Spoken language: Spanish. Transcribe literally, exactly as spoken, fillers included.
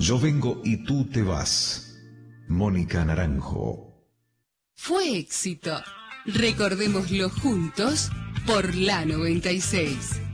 Yo vengo y tú te vas. Mónica Naranjo. Fue éxito. Recordémoslo juntos por la noventa y seis.